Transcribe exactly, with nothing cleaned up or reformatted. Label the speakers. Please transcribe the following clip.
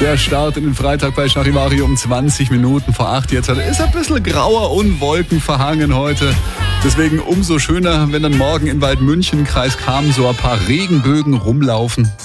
Speaker 1: Der Start in den Freitag bei Charivari um zwanzig Minuten vor acht. Jetzt ist ein bisschen grauer und wolkenverhangen heute. Deswegen umso schöner, wenn dann morgen in Waldmünchen, Kreis Cham, so ein paar Regenbögen rumlaufen.